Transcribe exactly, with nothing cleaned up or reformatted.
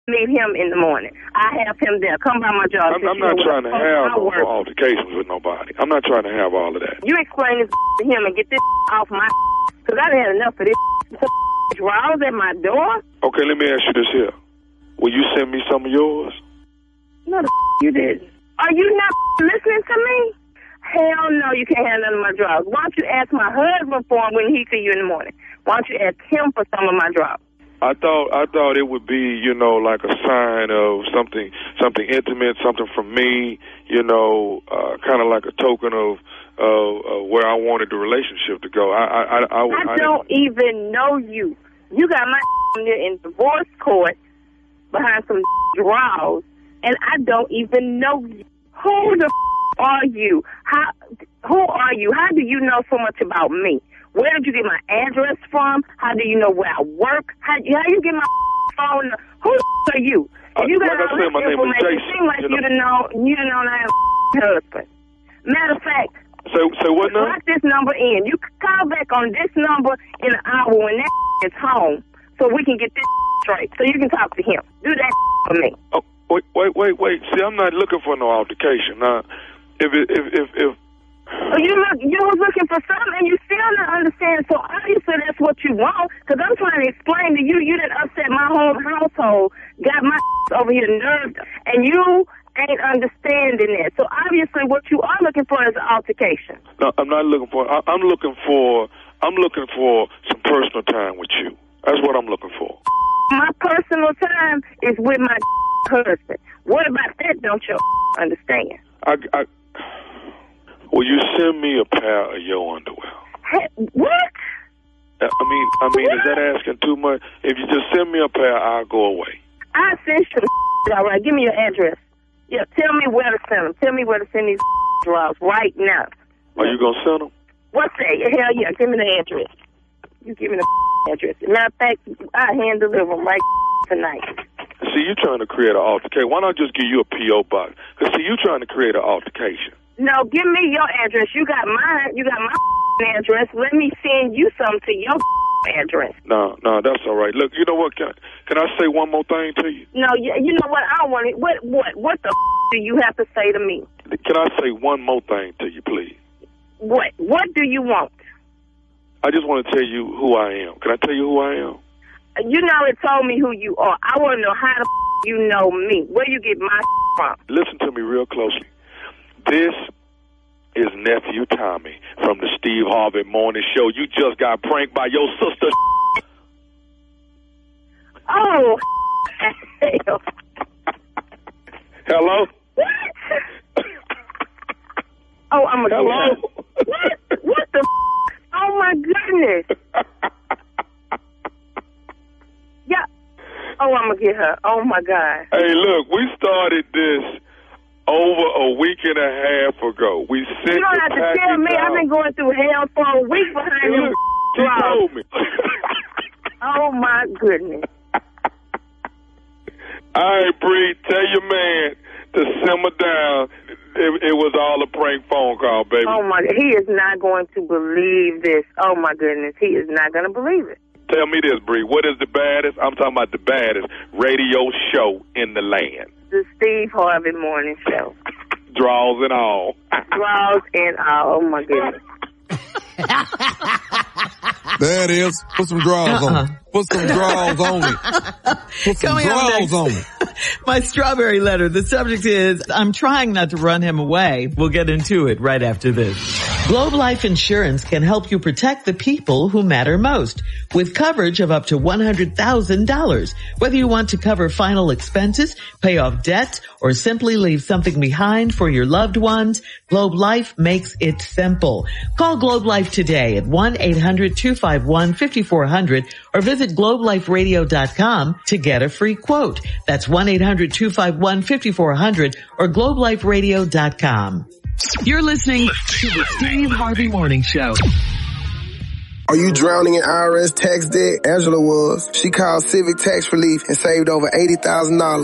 meet him in the morning. I have him there. Come by my job. I'm, I'm not trying to have no altercations with nobody. I'm not trying to have all of that. You explain this to him and get this off my because I done had enough of this. Draws at my door. Okay, let me ask you this here. Will you send me some of yours? No, the you didn't. Are you not listening to me? Hell no, you can't have none of my drugs. Why don't you ask my husband for him when he see you in the morning? Why don't you ask him for some of my drugs? I thought I thought it would be, you know, like a sign of something something intimate, something from me, you know, uh, kind of like a token of uh, uh, where I wanted the relationship to go. I I I, I, I don't I even know you. You got my in divorce court behind some draws, and I don't even know you. Who the are you? How? Who are you? How do you know so much about me? Where did you get my address from? How do you know where I work? How, how you get my phone? Who are you? Uh, you got like all I said, this my name is information. Jason. It seems like you you done know you done know I am husband. Matter of fact, so so what now? Lock this number in. You can call back on this number in an hour when that is home, so we can get this straight. So you can talk to him. Do that for me. Oh, wait, wait, wait, wait. See, I'm not looking for no altercation. Now, if it, if if if. Well, you look, you was looking for something, and you still don't understand. So obviously that's what you want. Because I'm trying to explain to you, you done upset my whole household, got my over here nerved, and you ain't understanding that. So obviously, what you are looking for is an altercation. No, I'm not looking for. I, I'm looking for. I'm looking for some personal time with you. That's what I'm looking for. My personal time is with my husband. What about that? Don't you understand? I. I Will you send me a pair of your underwear? Hey, what? I mean, I mean, what? Is that asking too much? If you just send me a pair, I'll go away. I'll send you the all right. Give me your address. Yeah, tell me where to send them. Tell me where to send these drawers right now. Are you going to send them? What's that? Hell yeah, give me the address. You give me the address. Matter of fact, I hand deliver them right tonight. See, you trying to create an altercation. Why not just give you a P O box? Because, see, you trying to create an altercation. No, give me your address. You got mine. You got my address. Let me send you some to your address. No, no, that's all right. Look, you know what? Can, can I say one more thing to you? No, you, you know what? I don't want it. What, what, what the do you have to say to me? Can I say one more thing to you, please? What? What do you want? I just want to tell you who I am. Can I tell you who I am? You already told me who you are. I want to know how the you know me. Where you get my from? Listen to me real closely. This is nephew Tommy from the Steve Harvey Morning Show. You just got pranked by your sister. Oh, hell. Hello? What? Oh, I'm a Hello? What? What the? Oh my goodness. Yeah. Oh, I'm gonna get her. Oh my God. Hey, look, we started this over a week and a half ago. We sent You don't have to tell me. out. I've been going through hell for a week behind hey, them. look, she told me. Oh my goodness. All right, Bree, tell your man to simmer down. It, it was all a prank phone call, baby. Oh my, he is not going to believe this. Oh my goodness, he is not going to believe it. Tell me this, Bree. What is the baddest? I'm talking about the baddest radio show in the land. The Steve Harvey Morning Show. Draws and all. Draws and all. Oh my goodness. There it is. Put some draws uh-uh. on it. Put some draws on it. Put some Coming draws on it. My strawberry letter. The subject is, I'm trying not to run him away. We'll get into it right after this. Globe Life Insurance can help you protect the people who matter most with coverage of up to one hundred thousand dollars. Whether you want to cover final expenses, pay off debts, or simply leave something behind for your loved ones, Globe Life makes it simple. Call Globe Life today at one eight hundred two five one five four zero zero or visit globe life radio dot com to get a free quote. That's one eight hundred two five one five four zero zero or globe life radio dot com. You're listening to the Steve Harvey Morning Show. Are you drowning in I R S tax debt? Angela was. She called Civic Tax Relief and saved over eighty thousand dollars.